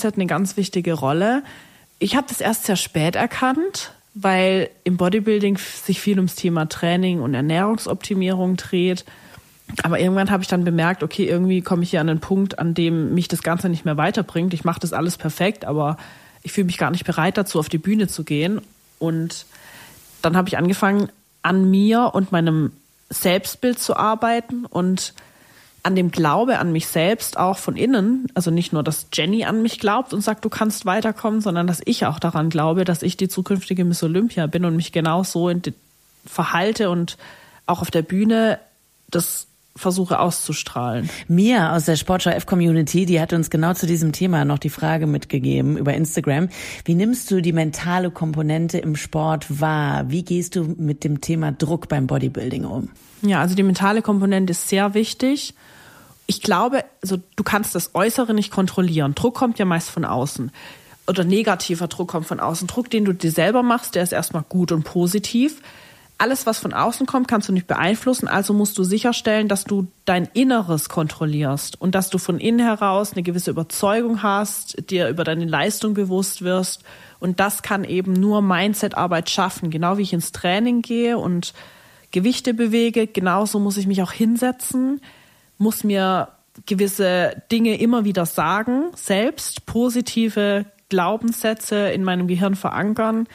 Mindset eine ganz wichtige Rolle. Ich habe das erst sehr spät erkannt, weil im Bodybuilding sich viel ums Thema Training und Ernährungsoptimierung dreht. Aber irgendwann habe ich dann bemerkt, okay, irgendwie komme ich hier an einen Punkt, an dem mich das Ganze nicht mehr weiterbringt. Ich mache das alles perfekt, aber ich fühle mich gar nicht bereit dazu, auf die Bühne zu gehen. Und dann habe ich angefangen, an mir und meinem Selbstbild zu arbeiten und an dem Glaube an mich selbst auch von innen. Also nicht nur, dass Jenny an mich glaubt und sagt, du kannst weiterkommen, sondern dass ich auch daran glaube, dass ich die zukünftige Miss Olympia bin und mich genau so verhalte und auch auf der Bühne das versuche auszustrahlen. Mia aus der Sportschau F-Community, die hat uns genau zu diesem Thema noch die Frage mitgegeben über Instagram. Wie nimmst du die mentale Komponente im Sport wahr? Wie gehst du mit dem Thema Druck beim Bodybuilding um? Ja, also die mentale Komponente ist sehr wichtig. Ich glaube, also du kannst das Äußere nicht kontrollieren. Druck kommt ja meist von außen. Oder negativer Druck kommt von außen. Druck, den du dir selber machst, der ist erstmal gut und positiv. Alles, was von außen kommt, kannst du nicht beeinflussen. Also musst du sicherstellen, dass du dein Inneres kontrollierst und dass du von innen heraus eine gewisse Überzeugung hast, dir über deine Leistung bewusst wirst. Und das kann eben nur Mindset-Arbeit schaffen. Genau wie ich ins Training gehe und Gewichte bewege, genauso muss ich mich auch hinsetzen, muss mir gewisse Dinge immer wieder sagen, selbst positive Glaubenssätze in meinem Gehirn verankern,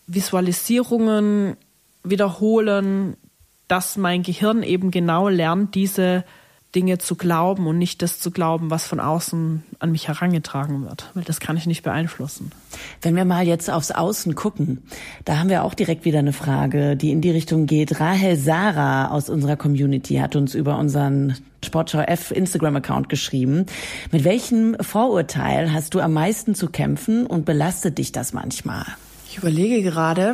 Visualisierungen wiederholen, dass mein Gehirn eben genau lernt, diese Dinge zu glauben und nicht das zu glauben, was von außen an mich herangetragen wird, weil das kann ich nicht beeinflussen. Wenn wir mal jetzt aufs Außen gucken, da haben wir auch direkt wieder eine Frage, die in die Richtung geht. Rahel Sarah aus unserer Community hat uns über unseren Sportschau F Instagram-Account geschrieben. Mit welchem Vorurteil hast du am meisten zu kämpfen und belastet dich das manchmal? Ich überlege gerade,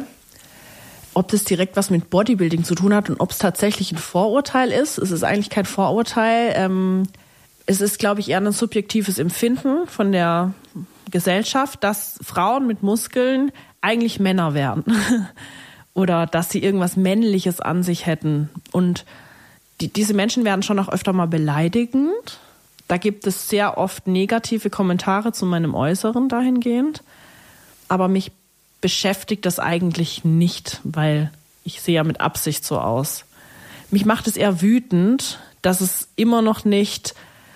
ob das direkt was mit Bodybuilding zu tun hat und ob es tatsächlich ein Vorurteil ist. Es ist eigentlich kein Vorurteil. Es ist, glaube ich, eher ein subjektives Empfinden von der Gesellschaft, dass Frauen mit Muskeln eigentlich Männer wären. Oder dass sie irgendwas Männliches an sich hätten. Und diese Menschen werden schon auch öfter mal beleidigend. Da gibt es sehr oft negative Kommentare zu meinem Äußeren dahingehend. Aber mich beschäftigt das eigentlich nicht, weil ich sehe ja mit Absicht so aus. Mich macht es eher wütend, dass es immer noch nicht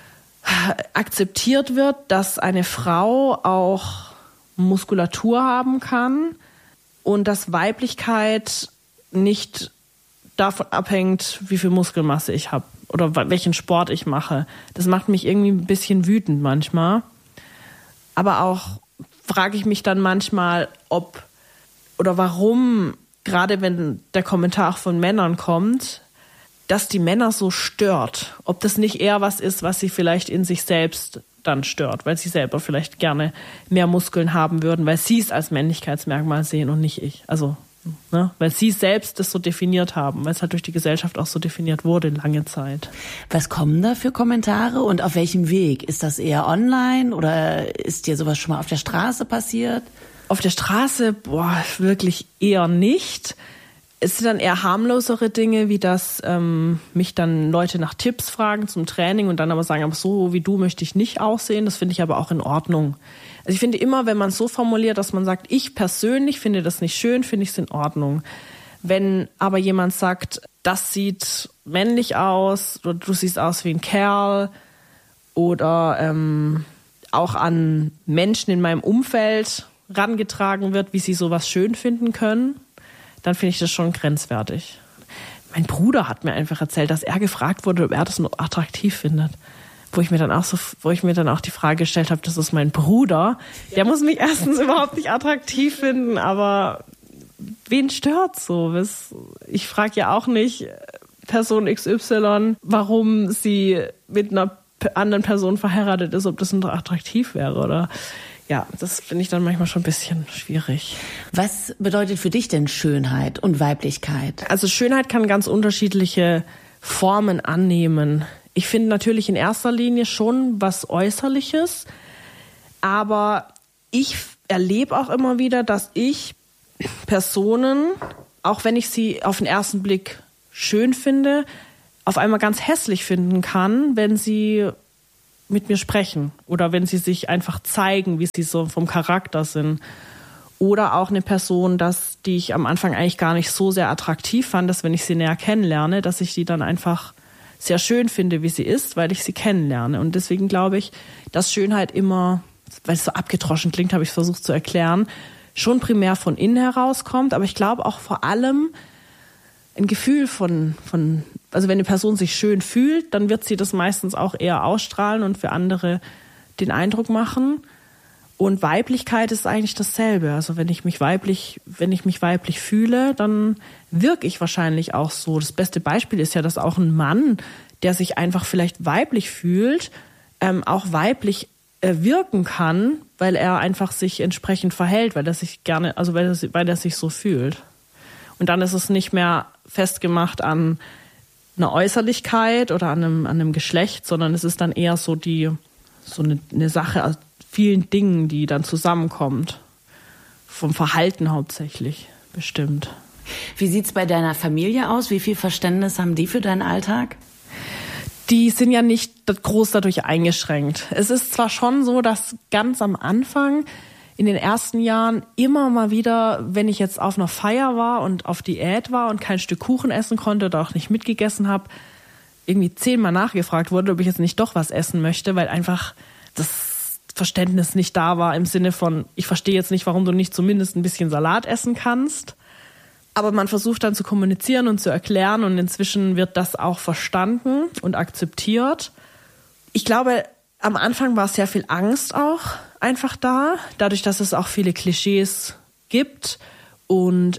akzeptiert wird, dass eine Frau auch Muskulatur haben kann und dass Weiblichkeit nicht davon abhängt, wie viel Muskelmasse ich habe oder welchen Sport ich mache. Das macht mich irgendwie ein bisschen wütend manchmal. Aber auch frage ich mich dann manchmal, ob oder warum, gerade wenn der Kommentar von Männern kommt, dass die Männer so stört. Ob das nicht eher was ist, was sie vielleicht in sich selbst dann stört, weil sie selber vielleicht gerne mehr Muskeln haben würden, weil sie es als Männlichkeitsmerkmal sehen und nicht ich. Also, weil sie selbst das so definiert haben, weil es halt durch die Gesellschaft auch so definiert wurde lange Zeit. Was kommen da für Kommentare und auf welchem Weg? Ist das eher online oder ist dir sowas schon mal auf der Straße passiert? Auf der Straße, wirklich eher nicht. Es sind dann eher harmlosere Dinge, wie dass mich dann Leute nach Tipps fragen zum Training und dann aber sagen, aber so wie du möchte ich nicht aussehen. Das finde ich aber auch in Ordnung. Also ich finde immer, wenn man es so formuliert, dass man sagt, ich persönlich finde das nicht schön, finde ich es in Ordnung. Wenn aber jemand sagt, das sieht männlich aus oder du siehst aus wie ein Kerl oder auch an Menschen in meinem Umfeld rangetragen wird, wie sie sowas schön finden können, dann finde ich das schon grenzwertig. Mein Bruder hat mir einfach erzählt, dass er gefragt wurde, ob er das noch attraktiv findet. Wo ich mir dann auch die Frage gestellt habe, das ist mein Bruder. Der muss mich erstens überhaupt nicht attraktiv finden, aber wen stört's so? Ich frage ja auch nicht Person XY, warum sie mit einer anderen Person verheiratet ist, ob das noch attraktiv wäre, oder? Ja, das finde ich dann manchmal schon ein bisschen schwierig. Was bedeutet für dich denn Schönheit und Weiblichkeit? Also Schönheit kann ganz unterschiedliche Formen annehmen. Ich finde natürlich in erster Linie schon was Äußerliches, aber ich erlebe auch immer wieder, dass ich Personen, auch wenn ich sie auf den ersten Blick schön finde, auf einmal ganz hässlich finden kann, wenn sie mit mir sprechen oder wenn sie sich einfach zeigen, wie sie so vom Charakter sind. Oder auch eine Person, die ich am Anfang eigentlich gar nicht so sehr attraktiv fand, dass wenn ich sie näher kennenlerne, dass ich die dann einfach sehr schön finde, wie sie ist, weil ich sie kennenlerne. Und deswegen glaube ich, dass Schönheit immer, weil es so abgedroschen klingt, habe ich es versucht zu erklären, schon primär von innen herauskommt. Aber ich glaube auch vor allem ein Gefühl also wenn eine Person sich schön fühlt, dann wird sie das meistens auch eher ausstrahlen und für andere den Eindruck machen. Und Weiblichkeit ist eigentlich dasselbe. Also wenn ich mich weiblich fühle, dann wirke ich wahrscheinlich auch so. Das beste Beispiel ist ja, dass auch ein Mann, der sich einfach vielleicht weiblich fühlt, auch weiblich wirken kann, weil er einfach sich entsprechend verhält, weil er sich gerne, also weil er sich so fühlt. Und dann ist es nicht mehr festgemacht an einer Äußerlichkeit oder an einem Geschlecht, sondern es ist dann eher so eine Sache aus vielen Dingen, die dann zusammenkommt. Vom Verhalten hauptsächlich bestimmt. Wie sieht's bei deiner Familie aus? Wie viel Verständnis haben die für deinen Alltag? Die sind ja nicht groß dadurch eingeschränkt. Es ist zwar schon so, dass ganz am Anfang, in den ersten Jahren, immer mal wieder, wenn ich jetzt auf einer Feier war und auf Diät war und kein Stück Kuchen essen konnte oder auch nicht mitgegessen habe, irgendwie 10-mal nachgefragt wurde, ob ich jetzt nicht doch was essen möchte, weil einfach das Verständnis nicht da war im Sinne von, ich verstehe jetzt nicht, warum du nicht zumindest ein bisschen Salat essen kannst. Aber man versucht dann zu kommunizieren und zu erklären und inzwischen wird das auch verstanden und akzeptiert. Ich glaube, am Anfang war sehr viel Angst auch einfach da, dadurch, dass es auch viele Klischees gibt und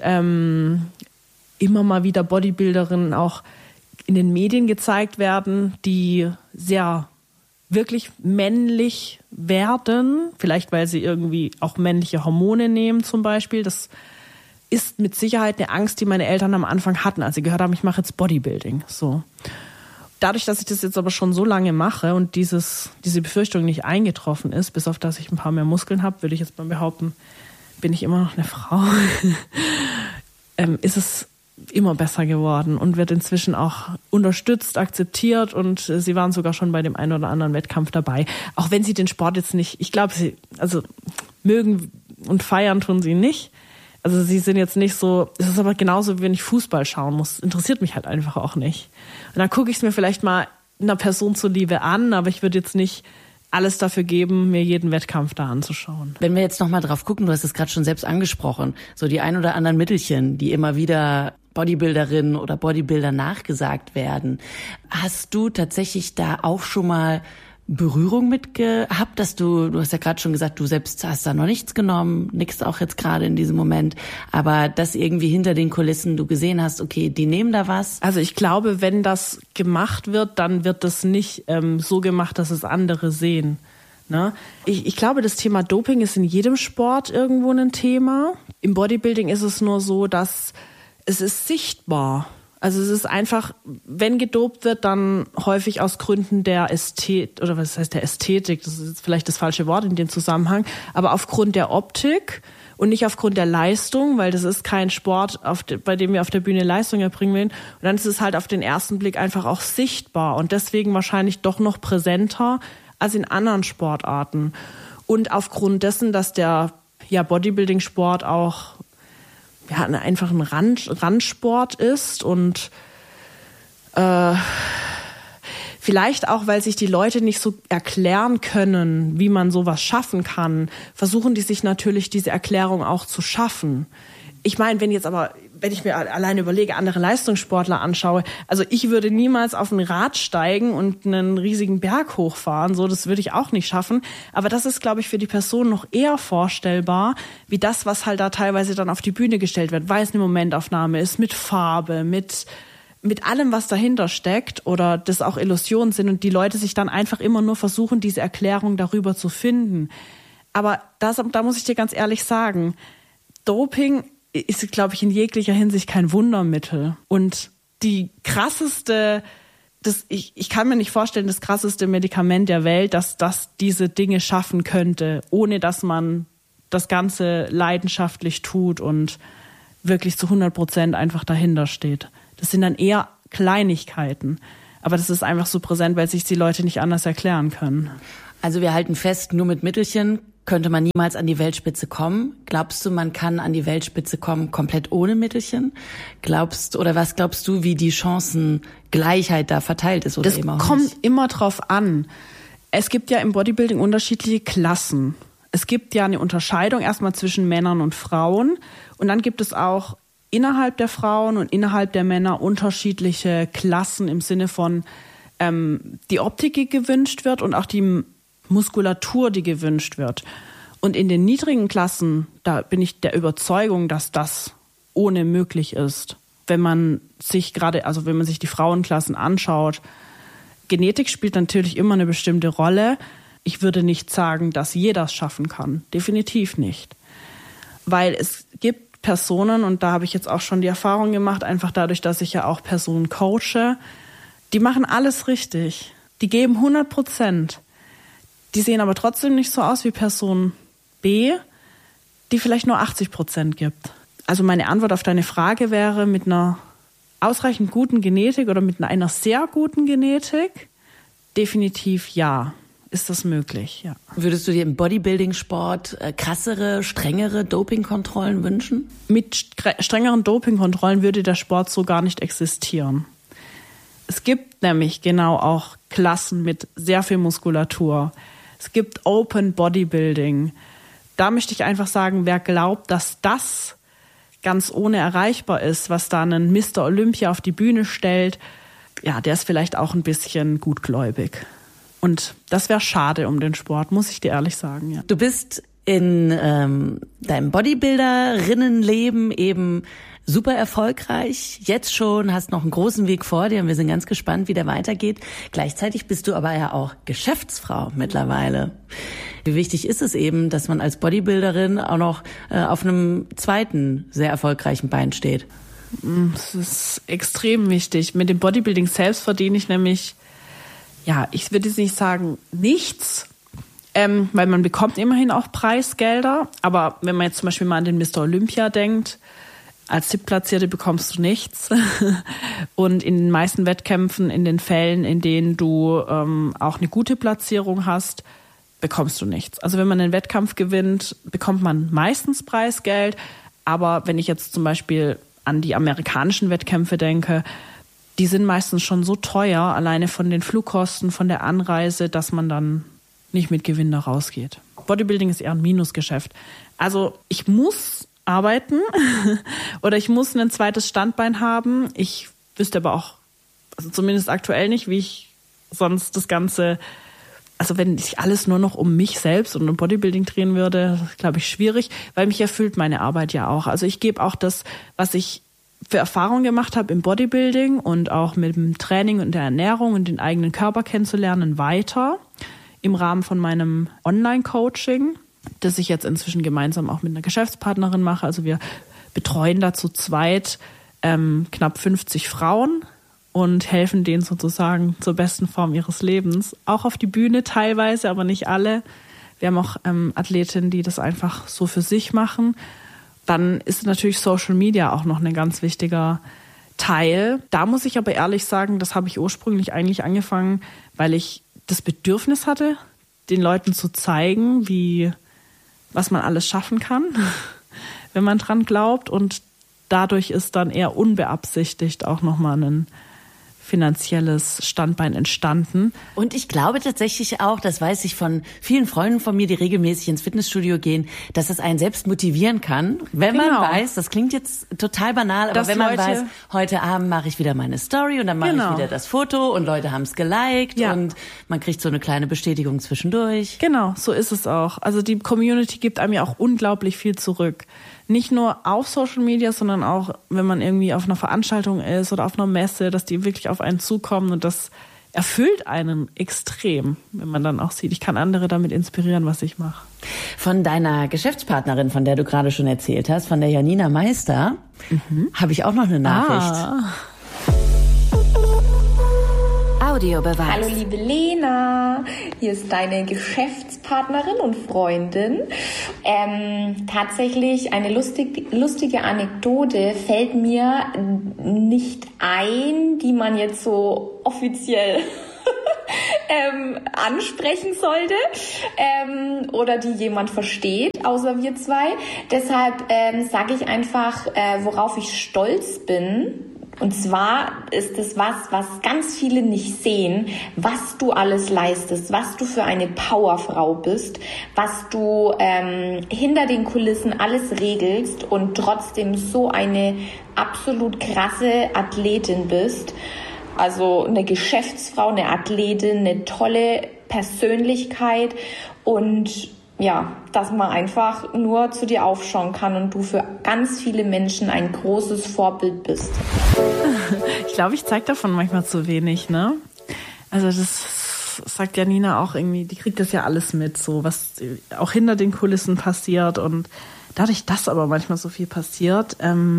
immer mal wieder Bodybuilderinnen auch in den Medien gezeigt werden, die sehr wirklich männlich werden, vielleicht weil sie irgendwie auch männliche Hormone nehmen zum Beispiel. Das ist mit Sicherheit eine Angst, die meine Eltern am Anfang hatten, als sie gehört haben, ich mache jetzt Bodybuilding. So. Dadurch, dass ich das jetzt aber schon so lange mache und diese Befürchtung nicht eingetroffen ist, bis auf dass ich ein paar mehr Muskeln habe, würde ich jetzt mal behaupten, bin ich immer noch eine Frau, ist es immer besser geworden und wird inzwischen auch unterstützt, akzeptiert und sie waren sogar schon bei dem einen oder anderen Wettkampf dabei. Auch wenn sie den Sport jetzt nicht, ich glaube, sie mögen und feiern tun sie nicht. Also sie sind jetzt nicht so, es ist aber genauso, wie wenn ich Fußball schauen muss. Interessiert mich halt einfach auch nicht. Und dann gucke ich es mir vielleicht mal einer Person zuliebe an, aber ich würde jetzt nicht alles dafür geben, mir jeden Wettkampf da anzuschauen. Wenn wir jetzt nochmal drauf gucken, du hast es gerade schon selbst angesprochen, so die ein oder anderen Mittelchen, die immer wieder Bodybuilderinnen oder Bodybuilder nachgesagt werden. Hast du tatsächlich da auch schon mal Berührung mit gehabt, dass du hast ja gerade schon gesagt, du selbst hast da noch nichts genommen, nix auch jetzt gerade in diesem Moment, aber dass irgendwie hinter den Kulissen du gesehen hast, okay, die nehmen da was? Also ich glaube, wenn das gemacht wird, dann wird das nicht so gemacht, dass es andere sehen. Ne? Ich glaube, das Thema Doping ist in jedem Sport irgendwo ein Thema. Im Bodybuilding ist es nur so, dass es ist sichtbar. Also es ist einfach, wenn gedopt wird, dann häufig aus Gründen der Ästhetik, oder was heißt der Ästhetik, das ist jetzt vielleicht das falsche Wort in dem Zusammenhang, aber aufgrund der Optik und nicht aufgrund der Leistung, weil das ist kein Sport, bei dem wir auf der Bühne Leistung erbringen wollen. Und dann ist es halt auf den ersten Blick einfach auch sichtbar und deswegen wahrscheinlich doch noch präsenter als in anderen Sportarten. Und aufgrund dessen, dass der Bodybuilding-Sport auch einfach ein Randsport ist und vielleicht auch, weil sich die Leute nicht so erklären können, wie man sowas schaffen kann, versuchen die sich natürlich diese Erklärung auch zu schaffen. Ich meine, wenn ich mir alleine überlege, andere Leistungssportler anschaue, also ich würde niemals auf ein Rad steigen und einen riesigen Berg hochfahren, so, das würde ich auch nicht schaffen. Aber das ist, glaube ich, für die Person noch eher vorstellbar, wie das, was halt da teilweise dann auf die Bühne gestellt wird, weil es eine Momentaufnahme ist, mit Farbe, mit allem, was dahinter steckt oder das auch Illusionen sind und die Leute sich dann einfach immer nur versuchen, diese Erklärung darüber zu finden. Aber da muss ich dir ganz ehrlich sagen, Doping ist, glaube ich, in jeglicher Hinsicht kein Wundermittel. Und die krasseste, ich kann mir nicht vorstellen, das krasseste Medikament der Welt, dass das diese Dinge schaffen könnte, ohne dass man das Ganze leidenschaftlich tut und wirklich zu 100% einfach dahinter steht. Das sind dann eher Kleinigkeiten. Aber das ist einfach so präsent, weil sich die Leute nicht anders erklären können. Also wir halten fest, nur mit Mittelchen könnte man niemals an die Weltspitze kommen. Glaubst du, man kann an die Weltspitze kommen komplett ohne Mittelchen? Was glaubst du, wie die Chancengleichheit da verteilt ist? Oder das eben auch kommt nicht? Immer drauf an. Es gibt ja im Bodybuilding unterschiedliche Klassen. Es gibt ja eine Unterscheidung erstmal zwischen Männern und Frauen. Und dann gibt es auch innerhalb der Frauen und innerhalb der Männer unterschiedliche Klassen im Sinne von die Optik, die gewünscht wird und auch die Muskulatur, die gewünscht wird. Und in den niedrigen Klassen, da bin ich der Überzeugung, dass das ohne möglich ist. Wenn man sich die Frauenklassen anschaut, Genetik spielt natürlich immer eine bestimmte Rolle. Ich würde nicht sagen, dass jeder es schaffen kann. Definitiv nicht. Weil es gibt Personen, und da habe ich jetzt auch schon die Erfahrung gemacht, einfach dadurch, dass ich ja auch Personen coache, die machen alles richtig. Die geben 100%. Die sehen aber trotzdem nicht so aus wie Person B, die vielleicht nur 80% gibt. Also meine Antwort auf deine Frage wäre, mit einer ausreichend guten Genetik oder mit einer sehr guten Genetik, definitiv ja, ist das möglich, ja. Würdest du dir im Bodybuilding-Sport krassere, strengere Dopingkontrollen wünschen? Mit strengeren Dopingkontrollen würde der Sport so gar nicht existieren. Es gibt nämlich genau auch Klassen mit sehr viel Muskulatur. Es gibt Open Bodybuilding. Da möchte ich einfach sagen, wer glaubt, dass das ganz ohne erreichbar ist, was da ein Mr. Olympia auf die Bühne stellt, ja, der ist vielleicht auch ein bisschen gutgläubig. Und das wäre schade um den Sport, muss ich dir ehrlich sagen. Ja. Du bist in deinem Bodybuilderinnenleben eben super erfolgreich, jetzt schon, hast noch einen großen Weg vor dir und wir sind ganz gespannt, wie der weitergeht. Gleichzeitig bist du aber ja auch Geschäftsfrau mittlerweile. Wie wichtig ist es eben, dass man als Bodybuilderin auch noch auf einem zweiten sehr erfolgreichen Bein steht? Das ist extrem wichtig. Mit dem Bodybuilding selbst verdiene ich nämlich, ja, ich würde jetzt nicht sagen nichts, weil man bekommt immerhin auch Preisgelder. Aber wenn man jetzt zum Beispiel mal an den Mr. Olympia denkt, als Siebtplatzierte bekommst du nichts. Und in den meisten Wettkämpfen, in den Fällen, in denen du auch eine gute Platzierung hast, bekommst du nichts. Also wenn man einen Wettkampf gewinnt, bekommt man meistens Preisgeld. Aber wenn ich jetzt zum Beispiel an die amerikanischen Wettkämpfe denke, die sind meistens schon so teuer, alleine von den Flugkosten, von der Anreise, dass man dann nicht mit Gewinn da rausgeht. Bodybuilding ist eher ein Minusgeschäft. Also ich muss arbeiten oder ich muss ein zweites Standbein haben. Ich wüsste aber auch, also zumindest aktuell nicht, wie ich sonst das Ganze, also wenn sich alles nur noch um mich selbst und um Bodybuilding drehen würde, glaube ich, schwierig, weil mich erfüllt meine Arbeit ja auch. Also ich gebe auch das, was ich für Erfahrungen gemacht habe im Bodybuilding und auch mit dem Training und der Ernährung und den eigenen Körper kennenzulernen, weiter im Rahmen von meinem Online-Coaching, das ich jetzt inzwischen gemeinsam auch mit einer Geschäftspartnerin mache. Also wir betreuen da zu zweit knapp 50 Frauen und helfen denen sozusagen zur besten Form ihres Lebens. Auch auf die Bühne teilweise, aber nicht alle. Wir haben auch Athletinnen, die das einfach so für sich machen. Dann ist natürlich Social Media auch noch ein ganz wichtiger Teil. Da muss ich aber ehrlich sagen, das habe ich ursprünglich eigentlich angefangen, weil ich das Bedürfnis hatte, den Leuten zu zeigen, was man alles schaffen kann, wenn man dran glaubt. Und dadurch ist dann eher unbeabsichtigt auch nochmal ein finanzielles Standbein entstanden. Und ich glaube tatsächlich auch, das weiß ich von vielen Freunden von mir, die regelmäßig ins Fitnessstudio gehen, dass es einen selbst motivieren kann, wenn man weiß, das klingt jetzt total banal, aber wenn man weiß, heute Abend mache ich wieder meine Story und dann mache ich wieder das Foto und Leute haben es geliked und man kriegt so eine kleine Bestätigung zwischendurch. Genau, so ist es auch. Also die Community gibt einem ja auch unglaublich viel zurück. Nicht nur auf Social Media, sondern auch, wenn man irgendwie auf einer Veranstaltung ist oder auf einer Messe, dass die wirklich auf einen zukommen und das erfüllt einen extrem, wenn man dann auch sieht, ich kann andere damit inspirieren, was ich mache. Von deiner Geschäftspartnerin, von der du gerade schon erzählt hast, von der Janina Meister, habe ich auch noch eine Nachricht. Audiobeweis. Hallo liebe Lena, hier ist deine Geschäftspartnerin Gesprächspartnerin und Freundin. Tatsächlich eine lustige Anekdote fällt mir nicht ein, die man jetzt so offiziell ansprechen sollte oder die jemand versteht, außer wir zwei. Deshalb sage ich einfach, worauf ich stolz bin. Und zwar ist es was ganz viele nicht sehen, was du alles leistest, was du für eine Powerfrau bist, was du hinter den Kulissen alles regelst und trotzdem so eine absolut krasse Athletin bist. Also eine Geschäftsfrau, eine Athletin, eine tolle Persönlichkeit und ja, dass man einfach nur zu dir aufschauen kann und du für ganz viele Menschen ein großes Vorbild bist. Ich glaube, ich zeige davon manchmal zu wenig, ne? Also das sagt ja Nina auch irgendwie, die kriegt das ja alles mit, so was auch hinter den Kulissen passiert und dadurch, dass aber manchmal so viel passiert,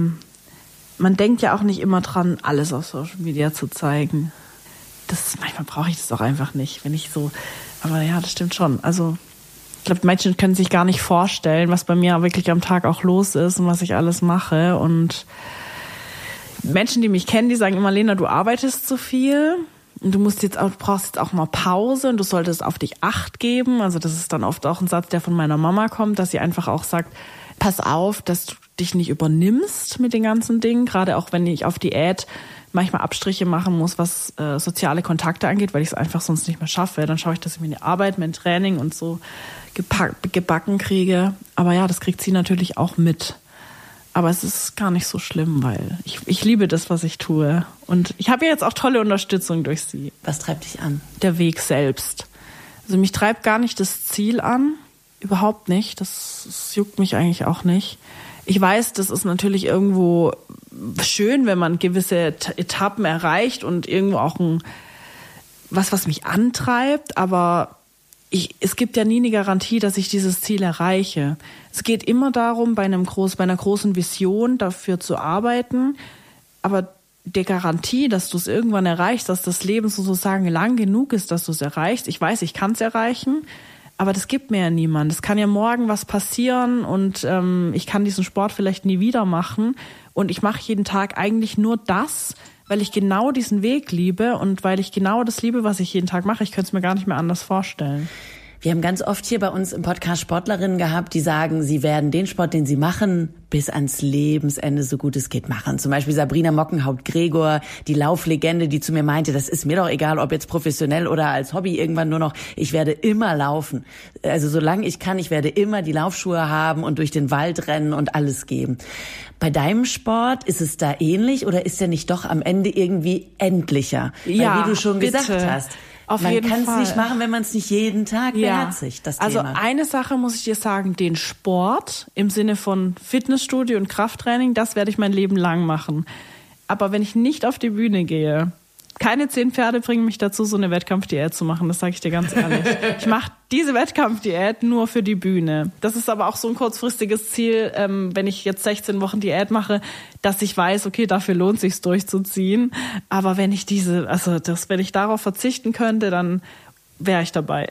man denkt ja auch nicht immer dran, alles auf Social Media zu zeigen. Manchmal brauche ich das auch einfach nicht, wenn ich so, aber ja, das stimmt schon. Also ich glaube, Menschen können sich gar nicht vorstellen, was bei mir wirklich am Tag auch los ist und was ich alles mache. Und Menschen, die mich kennen, die sagen immer, Lena, du arbeitest zu viel und du brauchst jetzt auch mal Pause und du solltest auf dich Acht geben. Also das ist dann oft auch ein Satz, der von meiner Mama kommt, dass sie einfach auch sagt, pass auf, dass du dich nicht übernimmst mit den ganzen Dingen, gerade auch wenn ich auf Diät manchmal Abstriche machen muss, was soziale Kontakte angeht, weil ich es einfach sonst nicht mehr schaffe. Dann schaue ich, dass ich meine Arbeit, mein Training und so gebacken kriege. Aber ja, das kriegt sie natürlich auch mit. Aber es ist gar nicht so schlimm, weil ich liebe das, was ich tue. Und ich habe ja jetzt auch tolle Unterstützung durch sie. Was treibt dich an? Der Weg selbst. Also mich treibt gar nicht das Ziel an. Überhaupt nicht. Das juckt mich eigentlich auch nicht. Ich weiß, das ist natürlich irgendwo schön, wenn man gewisse Etappen erreicht und irgendwo auch was mich antreibt, aber es gibt ja nie eine Garantie, dass ich dieses Ziel erreiche. Es geht immer darum, bei einer großen Vision dafür zu arbeiten, aber der Garantie, dass du es irgendwann erreichst, dass das Leben sozusagen lang genug ist, dass du es erreichst. Ich weiß, ich kann es erreichen, aber das gibt mir ja niemand. Es kann ja morgen was passieren und ich kann diesen Sport vielleicht nie wieder machen. Und ich mache jeden Tag eigentlich nur das, weil ich genau diesen Weg liebe und weil ich genau das liebe, was ich jeden Tag mache. Ich könnte es mir gar nicht mehr anders vorstellen. Wir haben ganz oft hier bei uns im Podcast Sportlerinnen gehabt, die sagen, sie werden den Sport, den sie machen, bis ans Lebensende so gut es geht machen. Zum Beispiel Sabrina Mockenhaupt-Gregor, die Lauflegende, die zu mir meinte, das ist mir doch egal, ob jetzt professionell oder als Hobby irgendwann nur noch, ich werde immer laufen. Also solange ich kann, ich werde immer die Laufschuhe haben und durch den Wald rennen und alles geben. Bei deinem Sport ist es da ähnlich oder ist der nicht doch am Ende irgendwie endlicher? Ja, weil, wie du schon bitte. gesagt hast. Man kann es nicht machen, wenn man es nicht jeden Tag beherzigt, das also Thema. Eine Sache muss ich dir sagen, den Sport im Sinne von Fitnessstudio und Krafttraining, das werde ich mein Leben lang machen. Aber wenn ich nicht auf die Bühne gehe, keine 10 Pferde bringen mich dazu, so eine Wettkampfdiät zu machen, das sage ich dir ganz ehrlich. Ich mache diese Wettkampfdiät nur für die Bühne. Das ist aber auch so ein kurzfristiges Ziel, wenn ich jetzt 16 Wochen Diät mache, dass ich weiß, okay, dafür lohnt es sich durchzuziehen. Aber wenn ich wenn ich darauf verzichten könnte, dann wäre ich dabei.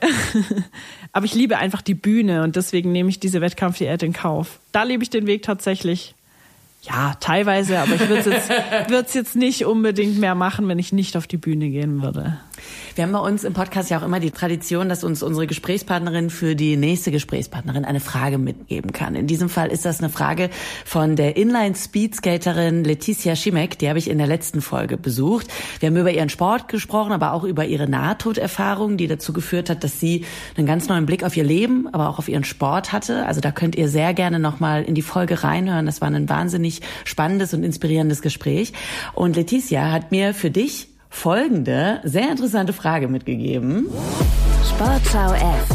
Aber ich liebe einfach die Bühne und deswegen nehme ich diese Wettkampfdiät in Kauf. Da liebe ich den Weg tatsächlich. Ja, teilweise, aber ich würde es jetzt nicht unbedingt mehr machen, wenn ich nicht auf die Bühne gehen würde. Wir haben bei uns im Podcast ja auch immer die Tradition, dass uns unsere Gesprächspartnerin für die nächste Gesprächspartnerin eine Frage mitgeben kann. In diesem Fall ist das eine Frage von der Inline-Speedskaterin Letizia Schimek. Die habe ich in der letzten Folge besucht. Wir haben über ihren Sport gesprochen, aber auch über ihre Nahtoderfahrung, die dazu geführt hat, dass sie einen ganz neuen Blick auf ihr Leben, aber auch auf ihren Sport hatte. Also da könnt ihr sehr gerne nochmal in die Folge reinhören. Das war ein wahnsinnig spannendes und inspirierendes Gespräch. Und Letizia hat mir für dich folgende sehr interessante Frage mitgegeben. Sportschau F.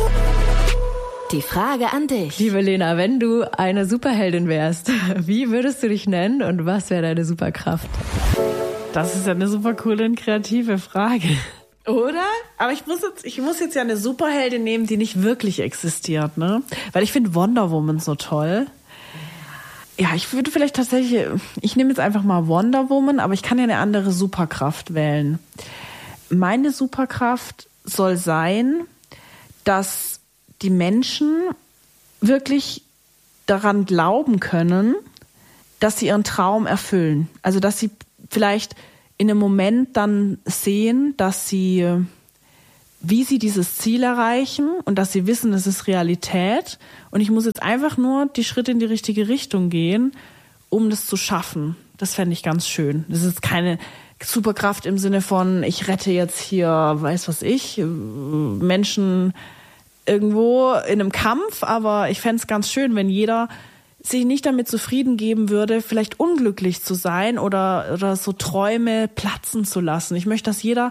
Die Frage an dich. Liebe Lena, wenn du eine Superheldin wärst, wie würdest du dich nennen und was wäre deine Superkraft? Das ist ja eine super coole und kreative Frage. Oder? Aber ich muss jetzt ja eine Superheldin nehmen, die nicht wirklich existiert, ne? Weil ich finde Wonder Woman so toll. Ja, ich würde vielleicht tatsächlich, ich nehme jetzt einfach mal Wonder Woman, aber ich kann ja eine andere Superkraft wählen. Meine Superkraft soll sein, dass die Menschen wirklich daran glauben können, dass sie ihren Traum erfüllen. Also dass sie vielleicht in einem Moment dann sehen, dass sie, wie sie dieses Ziel erreichen und dass sie wissen, es ist Realität und ich muss jetzt einfach nur die Schritte in die richtige Richtung gehen, um das zu schaffen. Das fände ich ganz schön. Das ist keine Superkraft im Sinne von, ich rette jetzt hier, weiß was ich, Menschen irgendwo in einem Kampf, aber ich fände es ganz schön, wenn jeder sich nicht damit zufrieden geben würde, vielleicht unglücklich zu sein oder so Träume platzen zu lassen. Ich möchte, dass jeder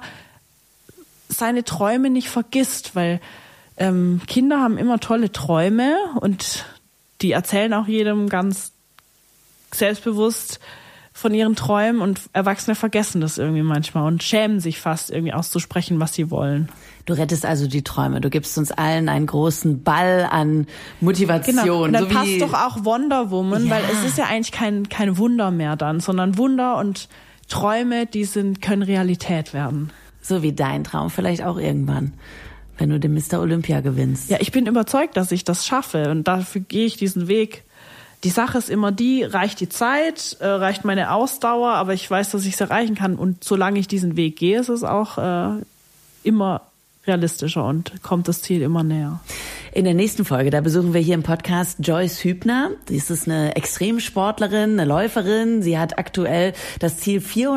seine Träume nicht vergisst, weil Kinder haben immer tolle Träume und die erzählen auch jedem ganz selbstbewusst von ihren Träumen und Erwachsene vergessen das irgendwie manchmal und schämen sich fast irgendwie auszusprechen, was sie wollen. Du rettest also die Träume. Du gibst uns allen einen großen Ball an Motivation. Genau. Und dann so passt doch auch Wonder Woman, weil es ist ja eigentlich kein Wunder mehr dann, sondern Wunder und Träume, die können Realität werden. So wie dein Traum vielleicht auch irgendwann, wenn du den Mr. Olympia gewinnst. Ja, ich bin überzeugt, dass ich das schaffe und dafür gehe ich diesen Weg. Die Sache ist immer reicht die Zeit, reicht meine Ausdauer, aber ich weiß, dass ich es erreichen kann. Und solange ich diesen Weg gehe, ist es auch immer realistischer und kommt das Ziel immer näher. In der nächsten Folge, da besuchen wir hier im Podcast Joyce Hübner. Sie ist eine Extremsportlerin, eine Läuferin. Sie hat aktuell das Ziel,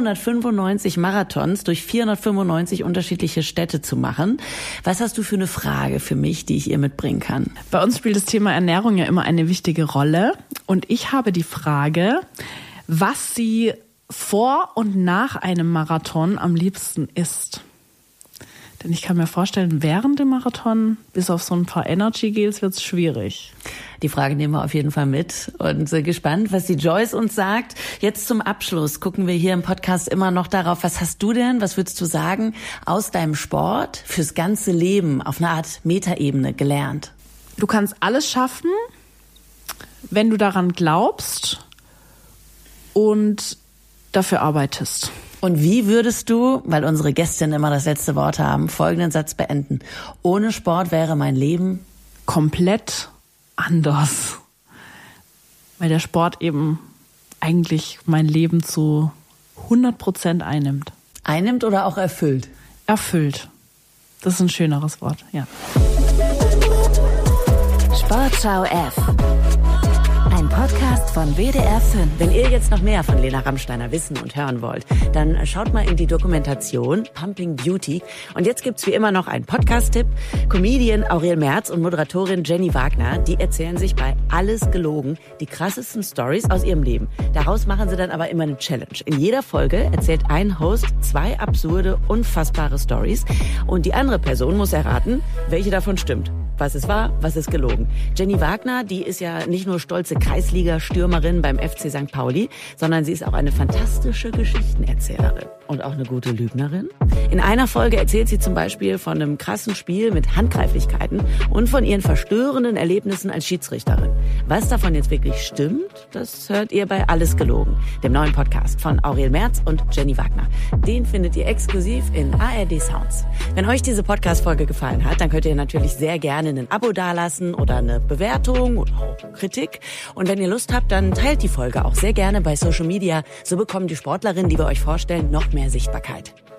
495 Marathons durch 495 unterschiedliche Städte zu machen. Was hast du für eine Frage für mich, die ich ihr mitbringen kann? Bei uns spielt das Thema Ernährung ja immer eine wichtige Rolle. Und ich habe die Frage, was sie vor und nach einem Marathon am liebsten isst. Denn ich kann mir vorstellen, während dem Marathon, bis auf so ein paar Energy-Gels, wird es schwierig. Die Frage nehmen wir auf jeden Fall mit und sind gespannt, was die Joyce uns sagt. Jetzt zum Abschluss gucken wir hier im Podcast immer noch darauf, was hast du denn, was würdest du sagen, aus deinem Sport fürs ganze Leben auf einer Art Metaebene gelernt? Du kannst alles schaffen, wenn du daran glaubst und dafür arbeitest. Und wie würdest du, weil unsere Gästinnen immer das letzte Wort haben, folgenden Satz beenden? Ohne Sport wäre mein Leben komplett anders. Weil der Sport eben eigentlich mein Leben zu 100% einnimmt. Einnimmt oder auch erfüllt? Erfüllt. Das ist ein schöneres Wort, ja. Sportschau F. Ein Podcast von WDR 5. Wenn ihr jetzt noch mehr von Lena Rammsteiner wissen und hören wollt, dann schaut mal in die Dokumentation Pumping Beauty. Und jetzt gibt's wie immer noch einen Podcast-Tipp. Comedian Aurel Merz und Moderatorin Jenny Wagner, die erzählen sich bei Alles gelogen die krassesten Stories aus ihrem Leben. Daraus machen sie dann aber immer eine Challenge. In jeder Folge erzählt ein Host 2 absurde, unfassbare Stories. Und die andere Person muss erraten, welche davon stimmt. Was ist wahr, was ist gelogen. Jenny Wagner, die ist ja nicht nur stolze Kreisliga-Stürmerin beim FC St. Pauli, sondern sie ist auch eine fantastische Geschichtenerzählerin und auch eine gute Lügnerin. In einer Folge erzählt sie zum Beispiel von einem krassen Spiel mit Handgreiflichkeiten und von ihren verstörenden Erlebnissen als Schiedsrichterin. Was davon jetzt wirklich stimmt, das hört ihr bei Alles gelogen, dem neuen Podcast von Aurel Merz und Jenny Wagner. Den findet ihr exklusiv in ARD Sounds. Wenn euch diese Podcast-Folge gefallen hat, dann könnt ihr natürlich sehr gerne ein Abo dalassen oder eine Bewertung oder auch Kritik. Und wenn ihr Lust habt, dann teilt die Folge auch sehr gerne bei Social Media. So bekommen die Sportlerinnen, die wir euch vorstellen, noch mehr Sichtbarkeit.